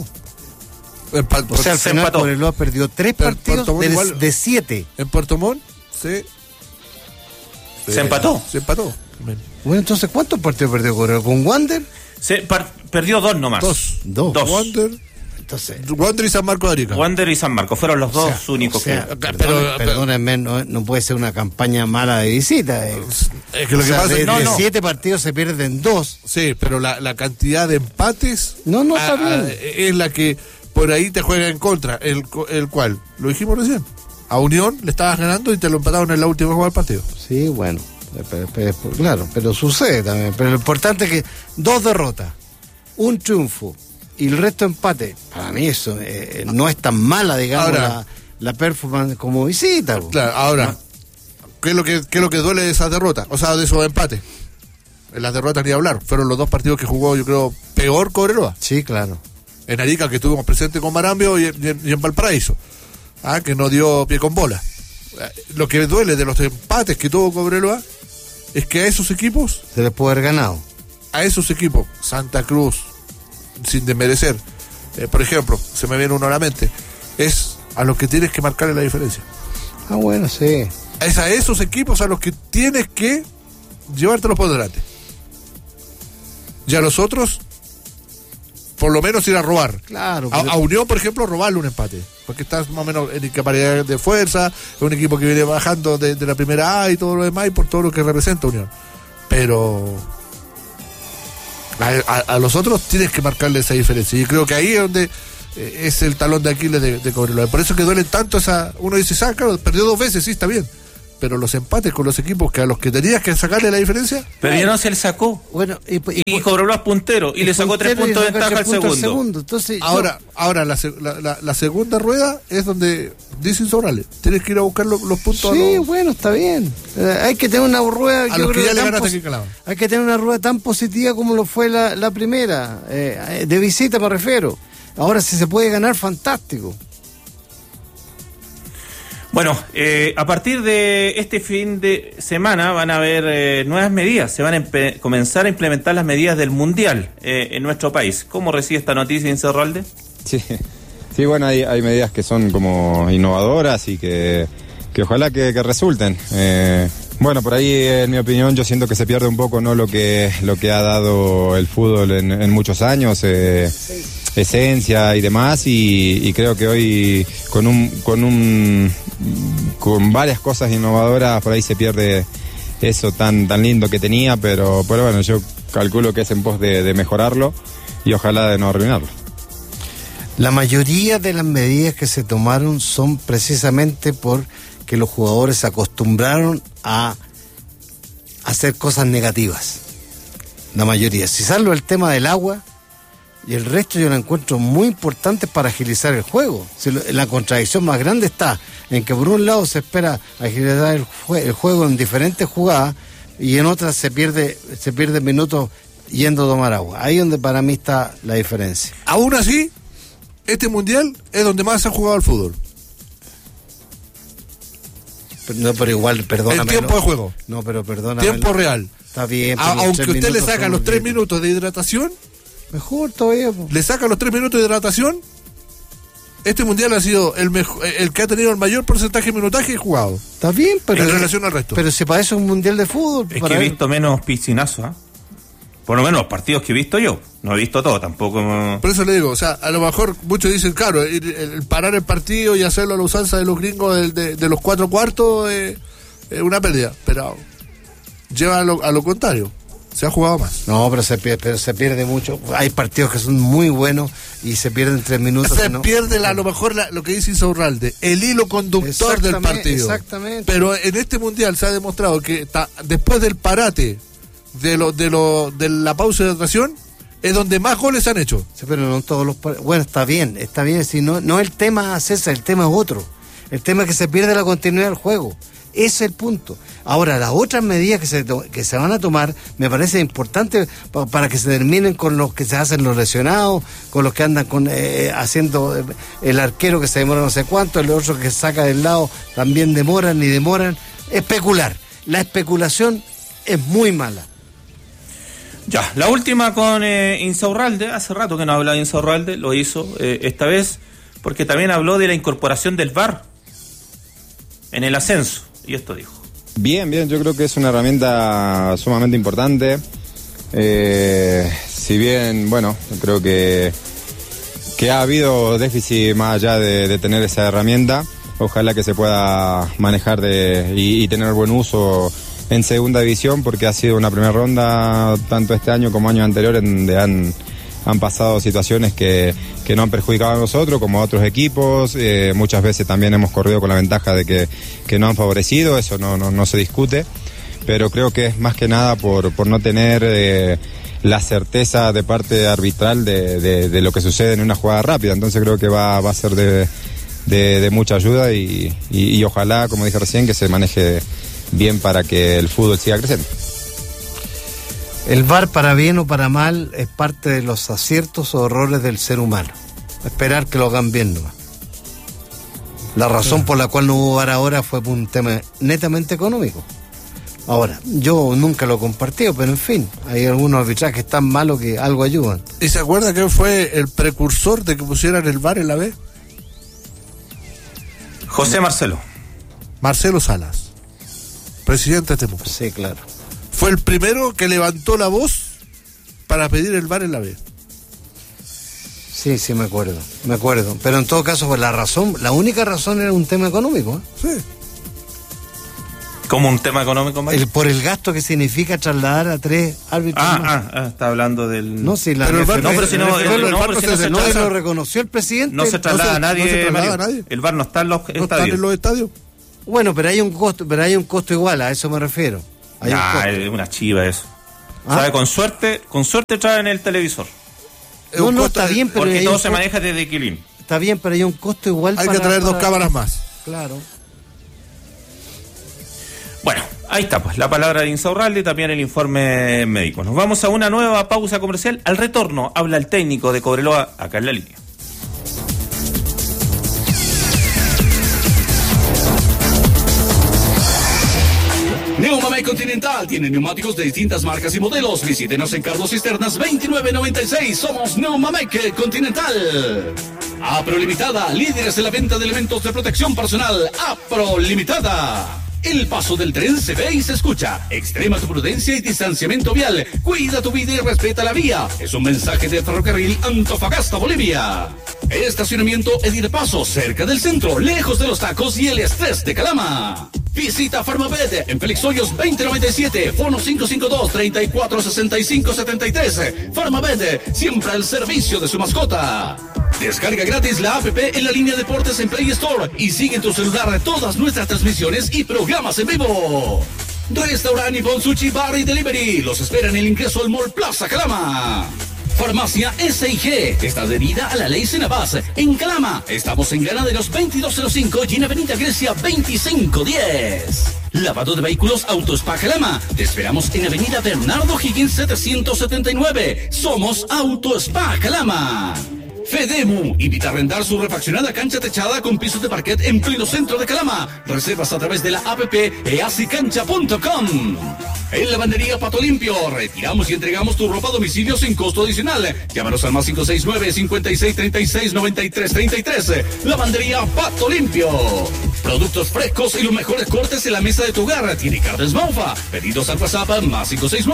O sea, al final Cobreloa perdió 3 partidos de 7. En Puerto Montt se empató. Se empató. Bueno, entonces, ¿cuántos partidos perdió Cobreloa? ¿Con Wander? Perdió 2 nomás. 2. Wander. Entonces, Wander y San Marco de Arica. Wander y San Marco fueron los dos únicos que. Perdónenme, no puede ser una campaña mala de visita. Es que lo que pasa es que de 7 partidos se pierden 2. Sí, pero la cantidad de empates está bien. Es la que por ahí te juega en contra. El cual, lo dijimos recién, a Unión le estabas ganando y te lo empataron en la última jugada del partido. Sí, bueno, claro, pero sucede también. Pero lo importante es que 2 derrotas, 1 triunfo y el resto empate. Para mí eso no es tan mala, digamos, ahora, la performance como visita. Claro, ahora, ¿qué es lo que duele de esas derrotas? O sea, de esos empates. En las derrotas ni hablar. Fueron los 2 partidos que jugó, yo creo, peor Cobreloa. Sí, claro. En Arica, que estuvimos presentes con Marambio, y en Valparaíso, que no dio pie con bola. Lo que duele de los empates que tuvo Cobreloa es que a esos equipos se les puede haber ganado. A esos equipos, Santa Cruz, sin desmerecer, por ejemplo, se me viene uno a la mente, es a los que tienes que marcarle la diferencia. Bueno, sí. Es a esos equipos a los que tienes que llevártelos por delante. Y a los otros, por lo menos ir a robar. Claro. A Unión, por ejemplo, robarle un empate. Porque estás más o menos en incapacidad de fuerza, es un equipo que viene bajando de la primera A y todo lo demás, y por todo lo que representa Unión. Pero A los otros tienes que marcarle esa diferencia. Y creo que ahí es donde es el talón de Aquiles de Cobreloa. Por eso que duele tanto uno dice, claro, perdió 2 veces, sí, está bien. Pero los empates con los equipos que a los que tenías que sacarle la diferencia. Pero ya no se le sacó. Bueno, y Cobreloa es puntero y le sacó 3 puntos de ventaja al segundo. Entonces, ahora la segunda rueda es donde dice Insaurralde. Tienes que ir a buscar los puntos. Sí, bueno, está bien. Hay que tener una rueda. A los que ya le ganaste aquí en Calama. Hay que tener una rueda tan positiva como lo fue la primera. De visita me refiero. Ahora si se puede ganar, fantástico. Bueno, a partir de este fin de semana van a haber nuevas medidas. Se van a comenzar a implementar las medidas del Mundial en nuestro país. ¿Cómo recibe esta noticia, Insaurralde? Sí, bueno, hay medidas que son como innovadoras y que ojalá que resulten. Bueno, por ahí, en mi opinión, yo siento que se pierde un poco, ¿no?, lo que ha dado el fútbol en muchos años. Esencia y demás, y creo que hoy con varias cosas innovadoras por ahí se pierde eso tan lindo que tenía, pero bueno, yo calculo que es en pos de mejorarlo y ojalá de no arruinarlo. La mayoría de las medidas que se tomaron son precisamente porque los jugadores se acostumbraron a hacer cosas negativas. La mayoría. Si salvo el tema del agua, y el resto yo lo encuentro muy importante para agilizar el juego. La contradicción más grande está en que por un lado se espera agilizar el juego en diferentes jugadas y en otras se pierde minutos yendo a tomar agua. Ahí es donde para mí está la diferencia. Aún así, este mundial es donde más se ha jugado el fútbol. Pero igual, perdóname. El tiempo de juego. No, pero perdóname. Tiempo real. Está bien. Aunque usted le saca los 3 minutos de hidratación, mejor todavía. Le saca los 3 minutos de hidratación. Este mundial ha sido el que ha tenido el mayor porcentaje de minutaje jugado. Está bien, pero en relación al resto. Pero si para eso es un mundial de fútbol. Es que he visto menos piscinazos, ¿eh? Por lo menos los partidos que he visto yo. No he visto todo, tampoco. Por eso le digo, o sea, a lo mejor muchos dicen, claro, el parar el partido y hacerlo a la usanza de los gringos de los 4 cuartos es una pérdida. Pero lleva a lo contrario. Se ha jugado más. No, pero se pierde mucho. Hay partidos que son muy buenos y se pierden 3 minutos. Se pierde a lo mejor lo que dice Insaurralde, el hilo conductor del partido. Exactamente. Pero en este mundial se ha demostrado que después del parate de la pausa de hidratación es donde más goles han hecho. Sí, pero no todos los bueno, está bien. Si no el tema, César, el tema es otro. El tema es que se pierde la continuidad del juego. Ese es el punto. Ahora, las otras medidas que se van a tomar me parece importante para que se terminen con los que se hacen los lesionados, con los que andan haciendo el arquero que se demora no sé cuánto, el otro que saca del lado también demoran. Especular. La especulación es muy mala. Ya, la última con Insaurralde. Hace rato que no hablaba de Insaurralde, lo hizo esta vez, porque también habló de la incorporación del VAR en el ascenso. Y esto dijo. Bien, yo creo que es una herramienta sumamente importante. Si bien, bueno, creo que ha habido déficit más allá de tener esa herramienta, ojalá que se pueda manejar y tener buen uso en segunda división, porque ha sido una primera ronda, tanto este año como años anteriores, donde han pasado situaciones que no han perjudicado a nosotros como a otros equipos. Muchas veces también hemos corrido con la ventaja de que no han favorecido, eso no se discute, pero creo que es más que nada por no tener la certeza de parte arbitral de lo que sucede en una jugada rápida. Entonces creo que va a ser de mucha ayuda y ojalá, como dije recién, que se maneje bien para que el fútbol siga creciendo. El VAR, para bien o para mal, es parte de los aciertos o errores del ser humano. Esperar que lo hagan bien nomás. La razón por la cual no hubo VAR ahora fue por un tema netamente económico. Ahora, yo nunca lo he compartido, pero en fin, hay algunos arbitrajes tan malos que algo ayudan. ¿Y se acuerda que fue el precursor de que pusieran el VAR en la B? José Marcelo Salas, presidente de Temuco. Sí, claro. Fue el primero que levantó la voz para pedir el VAR en la B. Sí, me acuerdo. Pero en todo caso, pues la única razón era un tema económico. Sí. ¿Como un tema económico, Mario? Por el gasto que significa trasladar a 3 árbitros más. Está hablando del... No, si la... Pero el VAR no, pero si no... no lo reconoció el presidente. No se traslada a nadie, Mario. El VAR no está en los estadios. ¿No están en los estadios? Bueno, pero hay un costo igual, a eso me refiero. Es una chiva eso. ¿Sabe? Con suerte traen el televisor. No, está bien, pero... Porque todo se maneja desde Quilín. Está bien, pero hay un costo igual. Hay que traer 2 cámaras más. Claro. Bueno, ahí está, pues, la palabra de Insaurralde y también el informe médico. Nos vamos a una nueva pausa comercial. Al retorno habla el técnico de Cobreloa acá en la línea. Neumamec Continental tiene neumáticos de distintas marcas y modelos. Visítenos en Carlos Cisternas 2996. Somos Neumamec Continental. Apro Limitada, líderes en la venta de elementos de protección personal. Apro Limitada. El paso del tren se ve y se escucha. Extrema tu prudencia y distanciamiento vial. Cuida tu vida y respeta la vía. Es un mensaje de Ferrocarril Antofagasta, Bolivia. Estacionamiento Edir Paso, cerca del centro, lejos de los tacos y el estrés de Calama. Visita Farmabed en Félix Hoyos 2097, fono 552-3465-73. Farmabed, siempre al servicio de su mascota. Descarga gratis la app en la línea Deportes en Play Store y sigue en tu celular todas nuestras transmisiones y programas en vivo. Restaurante Nippon Sushi Bar y Delivery los espera en el ingreso al Mall Plaza Calama. Farmacia S&G está adherida a la ley Senabas. En Calama estamos en Granaderos 2205 y en Avenida Grecia 2510. Lavado de vehículos Autospa Calama. Te esperamos en Avenida Bernardo Higgins 779. Somos Autospa Calama. Fedemu invita a arrendar su refaccionada cancha techada con pisos de parquet en pleno centro de Calama. Reservas a través de la app easicancha.com. En Lavandería Pato Limpio, retiramos y entregamos tu ropa a domicilio sin costo adicional. Llámanos al más 569-5636-9333. Lavandería Pato Limpio. Productos frescos y los mejores cortes en la mesa de tu hogar. Tiene carnes Maufa. Pedidos al WhatsApp más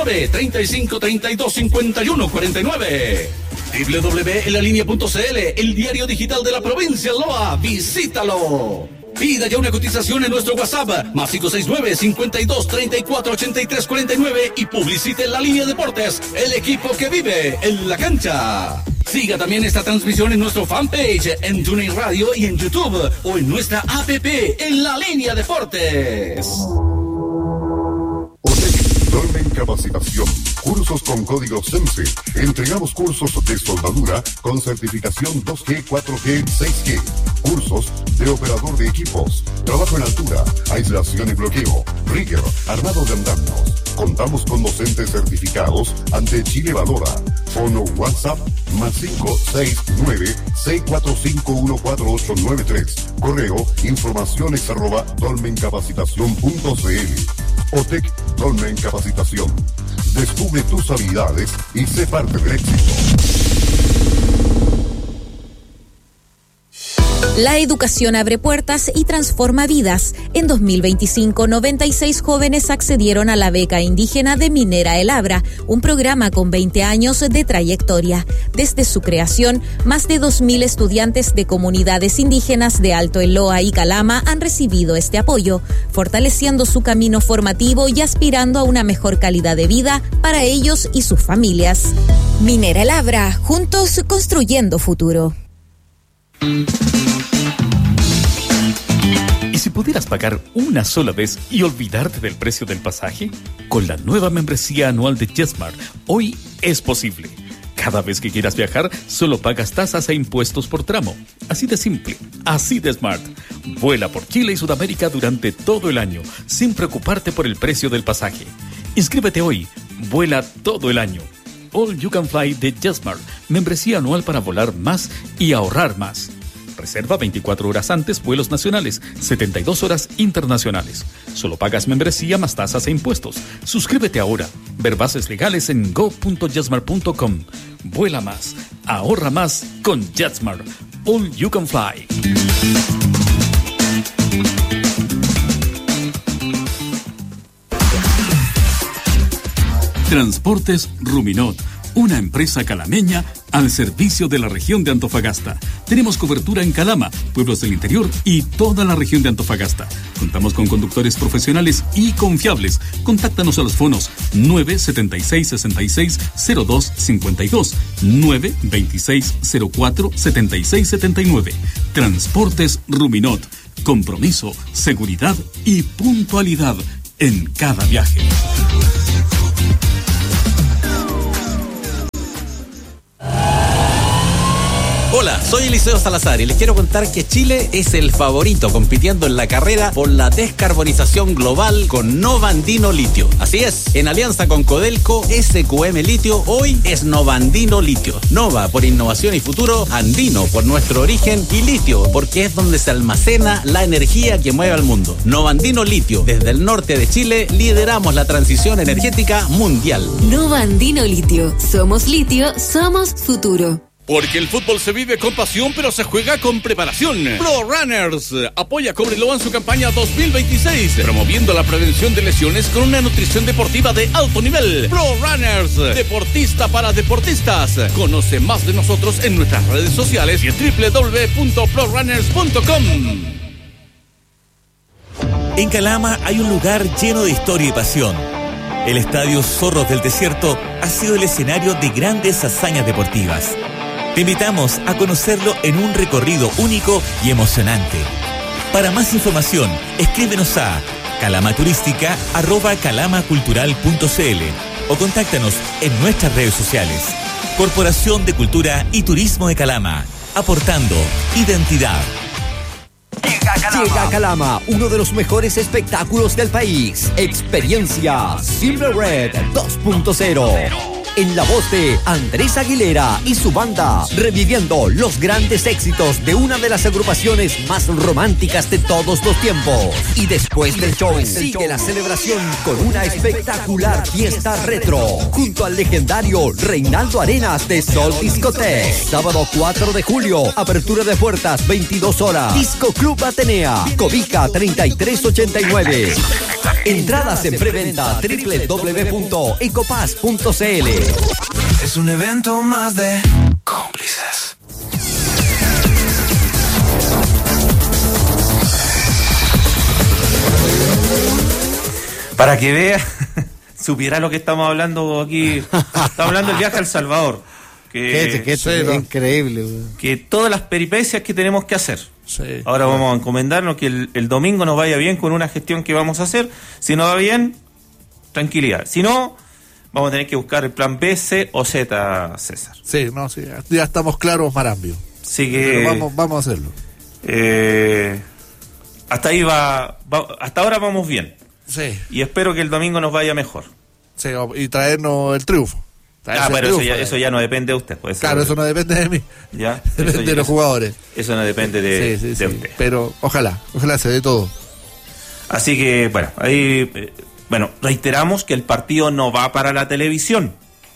569-3532-5149. www.elalinea.cl, el diario digital de la provincia de Loa. Visítalo. Pida ya una cotización en nuestro WhatsApp más 569-5234-8349 y publicite en La Línea Deportes, el equipo que vive en la cancha. Siga también esta transmisión en nuestro fanpage, en TuneIn Radio y en YouTube o en nuestra app en La Línea Deportes. Dolmen Capacitación. Cursos con código SENSE. Entregamos cursos de soldadura con certificación 2G, 4G, 6G. Cursos de operador de equipos. Trabajo en altura, aislación y bloqueo. Rigger, armado de andamios. Contamos con docentes certificados ante Chile Valora. Fono WhatsApp más 569-645-14893. Correo informaciones@dolmencapacitacion.cl. OTEC Dolmen Capacitación. Descubre tus habilidades y sé parte del éxito. La educación abre puertas y transforma vidas. En 2025, 96 jóvenes accedieron a la beca indígena de Minera El Abra, un programa con 20 años de trayectoria. Desde su creación, más de 2.000 estudiantes de comunidades indígenas de Alto Eloa y Calama han recibido este apoyo, fortaleciendo su camino formativo y aspirando a una mejor calidad de vida para ellos y sus familias. Minera El Abra, juntos construyendo futuro. ¿Y si pudieras pagar una sola vez y olvidarte del precio del pasaje? Con la nueva membresía anual de JetSmart, hoy es posible. Cada vez que quieras viajar, solo pagas tasas e impuestos por tramo. Así de simple, así de smart. Vuela por Chile y Sudamérica durante todo el año, sin preocuparte por el precio del pasaje. Inscríbete hoy, vuela todo el año. All You Can Fly de JetSmart, membresía anual para volar más y ahorrar más. Reserva 24 horas antes vuelos nacionales, 72 horas internacionales. Solo pagas membresía más tasas e impuestos. Suscríbete ahora. Ver bases legales en go.jetsmart.com. Vuela más, ahorra más con JetSmart. All You Can Fly. Transportes Ruminot, una empresa calameña al servicio de la región de Antofagasta. Tenemos cobertura en Calama, pueblos del interior y toda la región de Antofagasta. Contamos con conductores profesionales y confiables. Contáctanos a los fonos 976-66-0252, 926-04-7679. Transportes Ruminot. Compromiso, seguridad y puntualidad en cada viaje. Hola, soy Eliseo Salazar y les quiero contar que Chile es el favorito compitiendo en la carrera por la descarbonización global con Nova Andino Litio. Así es, en alianza con Codelco, SQM Litio hoy es Nova Andino Litio. Nova por innovación y futuro, Andino por nuestro origen y Litio porque es donde se almacena la energía que mueve al mundo. Nova Andino Litio, desde el norte de Chile lideramos la transición energética mundial. Nova Andino Litio, somos litio, somos futuro. Porque el fútbol se vive con pasión, pero se juega con preparación. Pro Runners apoya a Cobreloa en su campaña 2026, promoviendo la prevención de lesiones con una nutrición deportiva de alto nivel. Pro Runners, deportista para deportistas. Conoce más de nosotros en nuestras redes sociales y en www.prorunners.com. En Calama hay un lugar lleno de historia y pasión. El Estadio Zorros del Desierto ha sido el escenario de grandes hazañas deportivas. Te invitamos a conocerlo en un recorrido único y emocionante. Para más información, escríbenos a calamaturística@calamacultural.cl o contáctanos en nuestras redes sociales. Corporación de Cultura y Turismo de Calama, aportando identidad. Llega a Calama, uno de los mejores espectáculos del país. Experiencia Simple Red 2.0. En la voz de Andrés Aguilera y su banda, reviviendo los grandes éxitos de una de las agrupaciones más románticas de todos los tiempos. Y después del show, sigue la celebración con una espectacular fiesta retro, junto al legendario Reinaldo Arenas de Sol Discotech. Sábado 4 de julio, apertura de puertas 22 horas. Disco Club Atenea, Cobica 3389. Entradas en preventa www.ecopaz.cl. Es un evento más de cómplices. Para que vea, supiera lo que estamos hablando aquí. Estamos hablando del viaje a El Salvador. Que es increíble. Que todas las peripecias que tenemos que hacer. Sí. Ahora vamos a encomendarnos que el domingo nos vaya bien con una gestión que vamos a hacer. Si no va bien, tranquilidad. Si no, vamos a tener que buscar el plan B, C o Z, César. Sí, no, sí, ya estamos claros, Marambio. Así que vamos a hacerlo. Hasta ahí hasta ahora vamos bien. Sí. Y espero que el domingo nos vaya mejor. Sí, y traernos el triunfo. Pero eso ya no depende de usted. Pues, claro, eso no depende de mí. Ya, depende de los jugadores. Eso no depende de usted. Pero ojalá se dé todo. Así que, bueno, ahí... reiteramos que el partido no va para la televisión.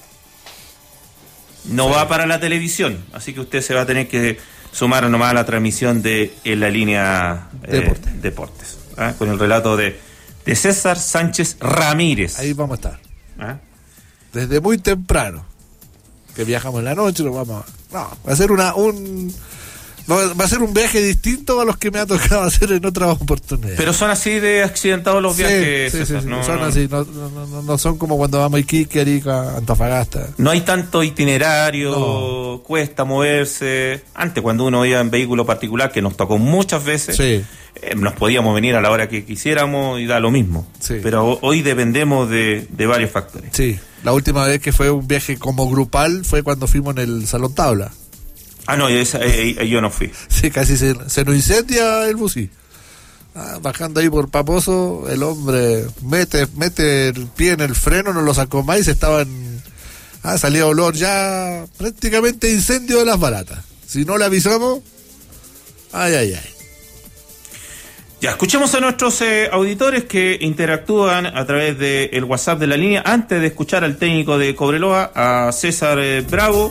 Va para la televisión. Así que usted se va a tener que sumar nomás a la transmisión de En la Línea Deportes. Con el relato de César Sánchez Ramírez. Ahí vamos a estar. Desde muy temprano. Que viajamos en la noche, va a ser va a ser un viaje distinto a los que me ha tocado hacer en otras oportunidades. Pero son así de accidentados los viajes, César. Sí, son así, no son como cuando vamos a Iquique, Arica, Antofagasta. No hay tanto itinerario, cuesta moverse. Antes, cuando uno iba en vehículo particular, que nos tocó muchas veces, nos podíamos venir a la hora que quisiéramos y da lo mismo. Sí. Pero hoy dependemos de varios factores. Sí, la última vez que fue un viaje como grupal fue cuando fuimos en el Salón Tabla. No, yo no fui. Sí, casi se nos incendia el busí. Bajando ahí por Paposo, el hombre mete el pie en el freno, no lo sacó más y se estaban... salía olor ya prácticamente incendio de las baratas. Si no le avisamos... Ay. Ya, escuchemos a nuestros auditores que interactúan a través del WhatsApp de la línea antes de escuchar al técnico de Cobreloa, a César Bravo.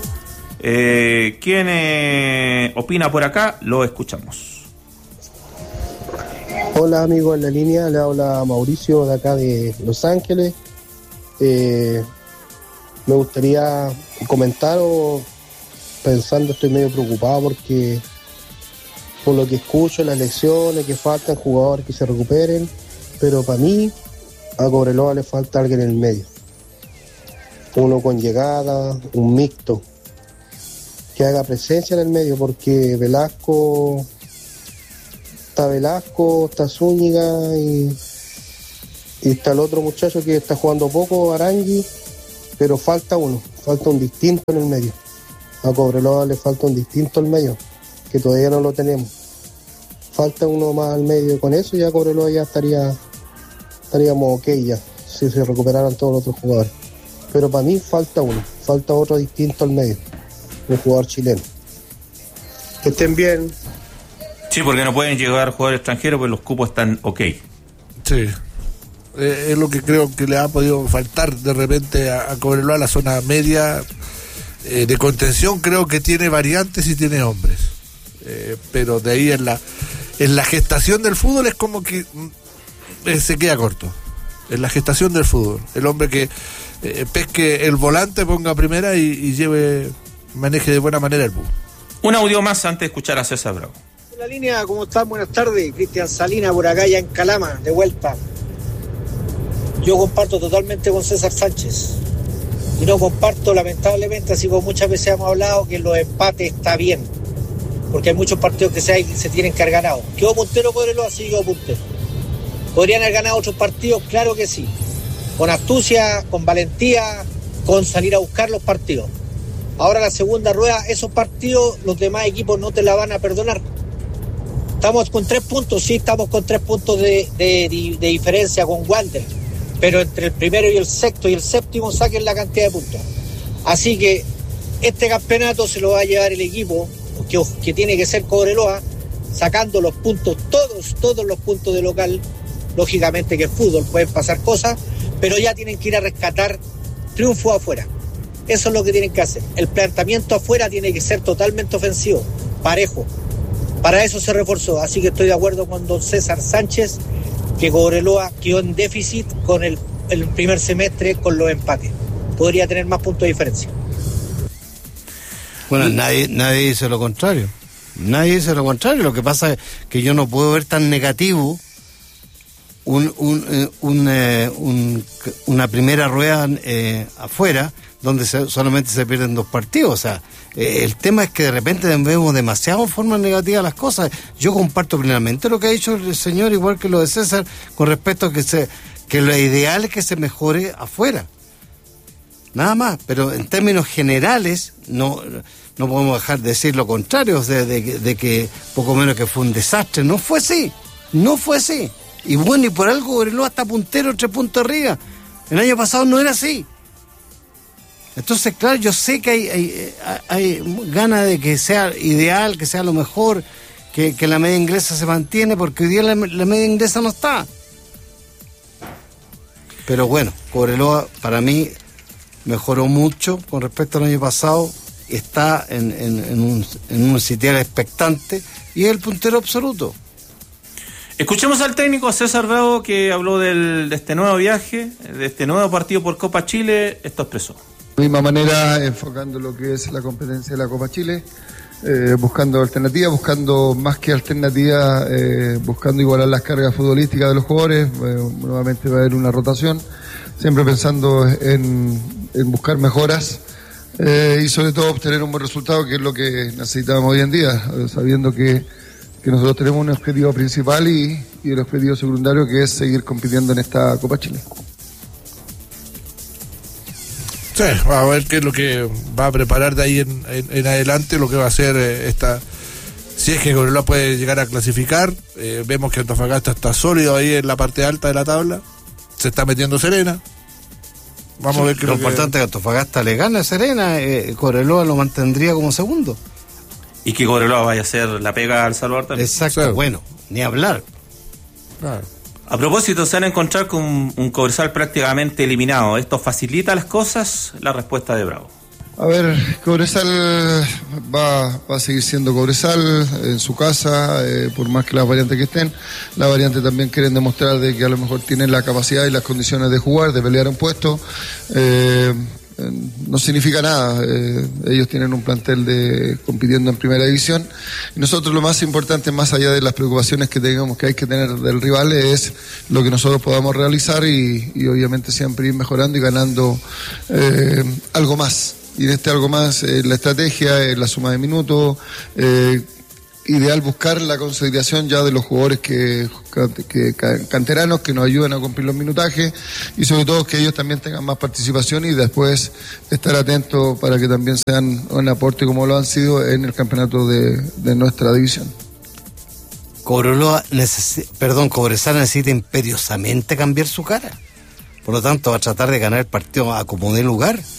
¿Quién opina por acá? Lo escuchamos. Hola amigos en la línea, le habla Mauricio de acá de Los Ángeles. Me gustaría comentar o pensando, estoy medio preocupado porque por lo que escucho, las lesiones que faltan, jugadores que se recuperen, pero para mí a Cobreloa le falta alguien en el medio. Uno con llegada, un mixto, que haga presencia en el medio, porque está Zúñiga y está el otro muchacho que está jugando poco, Arangui, pero falta un distinto en el medio. A Cobreloa le falta un distinto al medio, que todavía no lo tenemos. Falta uno más al medio, con eso ya Cobreloa ya estaríamos ok ya, si se recuperaran todos los otros jugadores. Pero para mí falta otro distinto al medio, un jugador chileno. Que estén bien. Sí, porque no pueden llegar jugadores extranjeros, pues los cupos están ok. Sí. Es lo que creo que le ha podido faltar de repente a Cobreloa, la zona media de contención. Creo que tiene variantes y tiene hombres, pero de ahí en la gestación del fútbol es como que se queda corto. En la gestación del fútbol, el hombre que pesque el volante, ponga primera y maneje de buena manera el bus. Un audio más antes de escuchar a César Bravo. En la línea, ¿cómo están? Buenas tardes. Cristian Salina por acá ya en Calama, de vuelta. Yo comparto totalmente con César Sánchez. Y no comparto, lamentablemente, así como muchas veces hemos hablado, que los empates está bien. Porque hay muchos partidos que se tienen que haber ganado. ¿Quedó puntero Cobreloa? Sí, quedó puntero. ¿Podrían haber ganado otros partidos? Claro que sí. Con astucia, con valentía, con salir a buscar los partidos. Ahora la segunda rueda, esos partidos, los demás equipos no te la van a perdonar. Estamos con 3 puntos, sí, estamos con 3 puntos de diferencia con Wander. Pero entre el primero y el sexto y el séptimo saquen la cantidad de puntos. Así que este campeonato se lo va a llevar el equipo que tiene que ser Cobreloa, sacando los puntos, todos los puntos de local. Lógicamente que es fútbol, pueden pasar cosas, pero ya tienen que ir a rescatar triunfo afuera. Eso es lo que tienen que hacer. El planteamiento afuera tiene que ser totalmente ofensivo, parejo. Para eso se reforzó, así que estoy de acuerdo con don César Sánchez, que Cobreloa quedó en déficit con el primer semestre con los empates. Podría tener más puntos de diferencia. Bueno, nadie dice lo contrario. Nadie dice lo contrario. Lo que pasa es que yo no puedo ver tan negativo una primera rueda afuera, donde solamente se pierden 2 partidos. O sea, el tema es que de repente vemos demasiado en forma negativa las cosas. Yo comparto plenamente lo que ha dicho el señor, igual que lo de César, con respecto a que lo ideal es que se mejore afuera. Nada más, pero en términos generales no podemos dejar de decir lo contrario, de que poco menos que fue un desastre. No fue así. Y bueno, y por algo Cobreloa está puntero, 3 puntos arriba. El año pasado no era así. Entonces, claro, yo sé que hay ganas de que sea ideal, que sea lo mejor, que la media inglesa se mantiene, porque hoy día la media inglesa no está. Pero bueno, Cobreloa para mí mejoró mucho con respecto al año pasado, está en un sitial expectante y es el puntero absoluto. Escuchemos al técnico César Bravo, que habló de este nuevo viaje, de este nuevo partido por Copa Chile. Esto expresó. De la misma manera, enfocando lo que es la competencia de la Copa Chile, buscando alternativas, buscando más que alternativas, buscando igualar las cargas futbolísticas de los jugadores. Nuevamente va a haber una rotación, siempre pensando en buscar mejoras y sobre todo obtener un buen resultado, que es lo que necesitamos hoy en día, sabiendo que nosotros tenemos un objetivo principal y el objetivo secundario, que es seguir compitiendo en esta Copa Chile. Sí, vamos a ver qué es lo que va a preparar de ahí en adelante, lo que va a hacer si es que Cobreloa puede llegar a clasificar. Vemos que Antofagasta está sólido ahí en la parte alta de la tabla, se está metiendo Serena. Vamos a ver qué lo importante es que Antofagasta le gane a Serena, Cobreloa lo mantendría como segundo. Y que Cobreloa vaya a hacer la pega al Salvador también. Exacto, claro. Bueno, ni hablar. Claro. A propósito, se van a encontrar con un Cobresal prácticamente eliminado. ¿Esto facilita las cosas? La respuesta de Bravo. A ver, Cobresal va a seguir siendo Cobresal en su casa, por más que las variantes que estén. Las variantes también quieren demostrar de que a lo mejor tienen la capacidad y las condiciones de jugar, de pelear un puesto. no significa nada. Ellos tienen un plantel compitiendo en primera división, y nosotros lo más importante, más allá de las preocupaciones que tengamos, que hay que tener del rival, es lo que nosotros podamos realizar y obviamente siempre ir mejorando y ganando algo más. Y en este algo más, la estrategia, la suma de minutos, ideal buscar la consolidación ya de los jugadores canteranos que nos ayuden a cumplir los minutajes, y sobre todo que ellos también tengan más participación, y después estar atentos para que también sean un aporte como lo han sido en el campeonato de nuestra división. Cobresal necesita imperiosamente cambiar su cara. Por lo tanto, va a tratar de ganar el partido a como dé lugar.